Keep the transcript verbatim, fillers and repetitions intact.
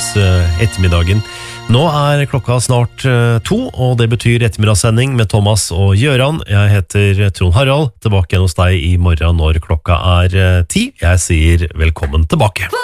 ettermiddagen. Nå er klokka snart to, og det betyr ettermiddagssending med Thomas og Gjøran. Jeg heter Trond Harald, tilbake igjen hos deg i morgen når klokka er ti. Jeg sier velkommen tilbake.